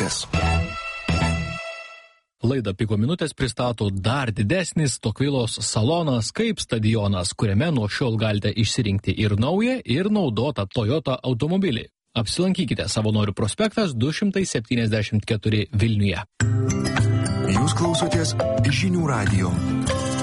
minutės. Laidą Piko minutės pristato dar didesnis Tokvilos salonas kaip stadionas, kuriame nuo šiol galite išsirinkti ir naują, ir naudotą Toyota automobilį. Apsilankykite Savanorių prospektas 274 Vilniuje. Jūs klausotės Žinių radijo.